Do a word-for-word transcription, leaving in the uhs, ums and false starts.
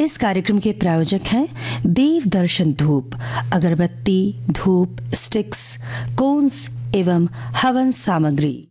इस कार्यक्रम के प्रायोजक हैं देव दर्शन धूप, अगरबत्ती, धूप, स्टिक्स, कोन्स एवं हवन सामग्री।